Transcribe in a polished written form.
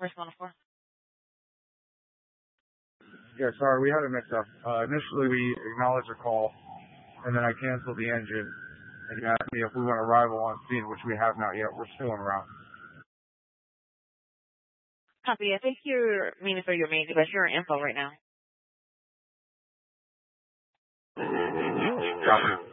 First 104. Yeah, sorry, we had a mix-up. Initially, we acknowledged a call, and then I canceled the engine, and you asked me if we want arrival on scene, which we have not yet. We're still en route. Copy. I think you're meaning for your main device. You're in info right now. Copy.